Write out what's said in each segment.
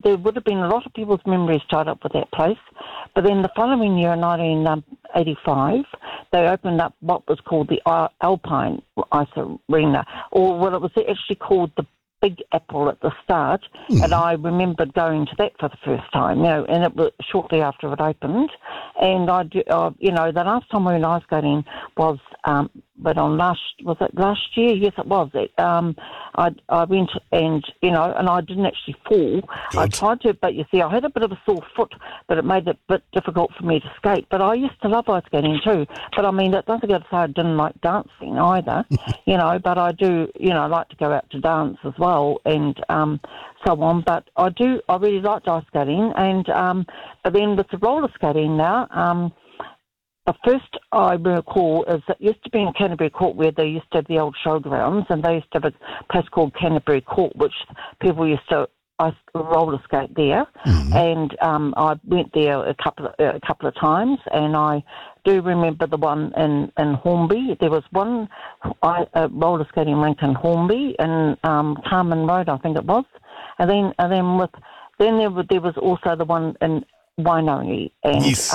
there would have been a lot of people's memories tied up with that place. But then the following year, in 1985, they opened up what was called the Alpine Ice Arena, or well, it was actually called the Big Apple at the start, and I remembered going to that for the first time, and it was shortly after it opened. And the last time we went ice skating was, was it last year? Yes, it was. I went and I didn't actually fall. Good. I tried to, but you see, I had a bit of a sore foot, but it made it a bit difficult for me to skate. But I used to love ice skating too. But I mean, that doesn't go to say I didn't like dancing either, but I do, like to go out to dance as well and so on. But I really liked ice skating. And but then with the roller skating now, the first I recall is that used to be in Canterbury Court, where they used to have the old showgrounds, and they used to have a place called Canterbury Court, which people used to roller skate there. And I went there a couple of times, and I do remember the one in Hornby. There was one roller skating rink in Hornby, in Carmen Road, I think it was, and then there was also the one in Wainoni, and yes.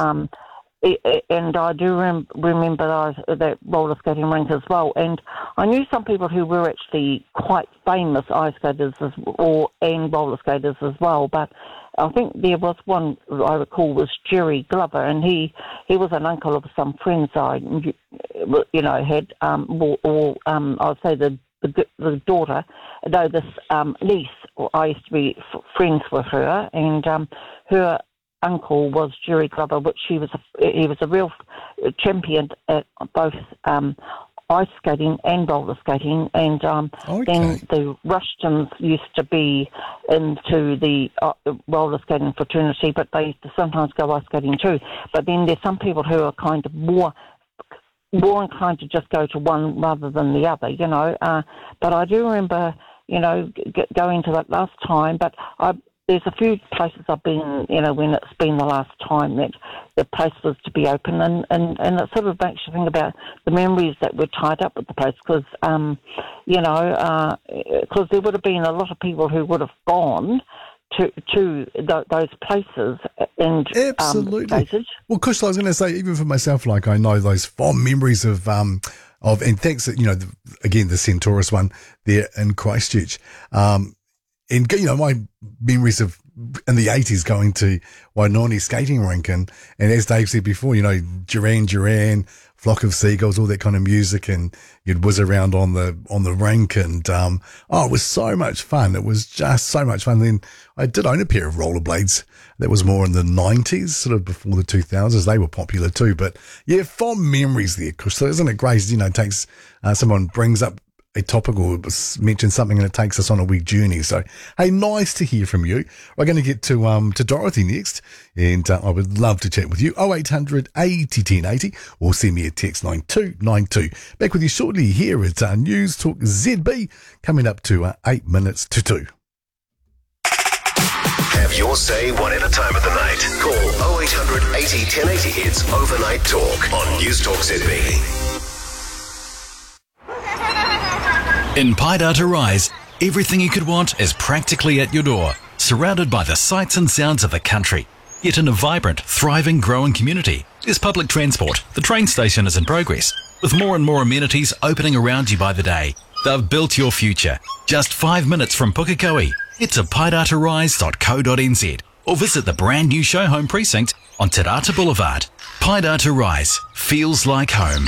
And I do remember that roller skating rink as well. And I knew some people who were actually quite famous ice skaters and roller skaters as well. But I think there was one I recall was Jerry Glover, and he was an uncle of some friends I had, I'd say the daughter, though this niece. I used to be friends with her, and her uncle was Jerry Glover, which he was a real champion at both ice skating and roller skating, and then the Rushtons used to be into the roller skating fraternity, but they used to sometimes go ice skating too. But then there's some people who are kind of more inclined to just go to one rather than the other, but I do remember, going to that last time, but there's a few places I've been, when it's been the last time that the place was to be open, and it sort of makes you think about the memories that were tied up with the place, because, because there would have been a lot of people who would have gone to those places and absolutely. Places. Well, Kush, I was going to say, even for myself, like I know those fond memories of and thanks, again, the Centaurus one there in Christchurch. And, my memories of in the 80s going to Wainoni skating rink and as Dave said before, Duran Duran, Flock of Seagulls, all that kind of music, and you'd whiz around on the rink, and it was so much fun. It was just so much fun. Then I did own a pair of rollerblades. That was more in the 90s, sort of before the 2000s. They were popular too. But yeah, fond memories there, because isn't it great? It takes someone brings up a topic or mentions something and it takes us on a wee journey. So, hey, nice to hear from you. We're going to get to Dorothy next, and I would love to chat with you. 0800 80 1080 or send me a text 9292. Back with you shortly here at News Talk ZB, coming up to 8 minutes to 2. Have your say one at a time of the night. Call 0800 80 1080. It's Overnight Talk on News Talk ZB. In Paidata Rise, everything you could want is practically at your door, surrounded by the sights and sounds of the country. Yet in a vibrant, thriving, growing community, there's public transport. The train station is in progress, with more and more amenities opening around you by the day. They've built your future. Just 5 minutes from Pukekohe. Head to paidatarise.co.nz or visit the brand new show home precinct on Te Rata Boulevard. Paidata Rise feels like home.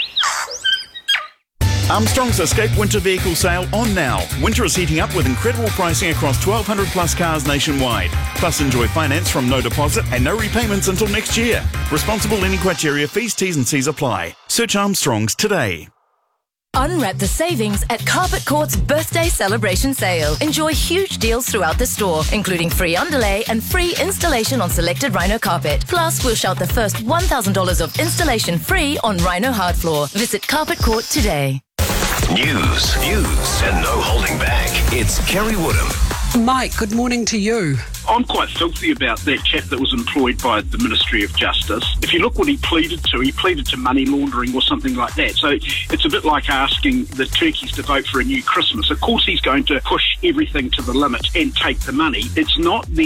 Armstrong's Escape Winter Vehicle Sale on now. Winter is heating up with incredible pricing across 1,200 plus cars nationwide. Plus enjoy finance from no deposit and no repayments until next year. Responsible lending criteria, fees, T's and C's apply. Search Armstrong's today. Unwrap the savings at Carpet Court's birthday celebration sale. Enjoy huge deals throughout the store, including free underlay and free installation on selected Rhino carpet. Plus, we'll shout the first $1,000 of installation free on Rhino hard floor. Visit Carpet Court today. News, views, and no holding back. It's Kerry Woodham. Mike, good morning to you. I'm quite filthy about that chap that was employed by the Ministry of Justice. If you look what he pleaded to money laundering or something like that. So it's a bit like asking the turkeys to vote for a new Christmas. Of course he's going to push everything to the limit and take the money. It's not the